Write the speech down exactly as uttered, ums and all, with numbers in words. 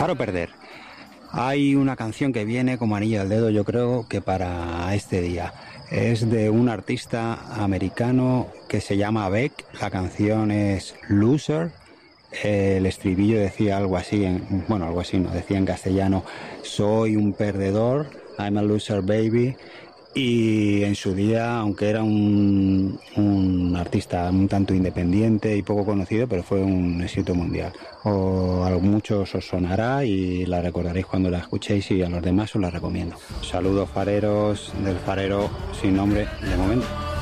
Triunfar o perder. Hay una canción que viene como anillo al dedo, yo creo que para este día. Es de un artista americano que se llama Beck. La canción es Loser. El estribillo decía algo así, en, bueno, algo así, no, decía en castellano: soy un perdedor, I'm a loser baby. Y en su día, aunque era un, un artista un tanto independiente y poco conocido, pero fue un éxito mundial. O a muchos os sonará y la recordaréis cuando la escuchéis, y a los demás os la recomiendo. Saludos fareros del farero sin nombre de momento.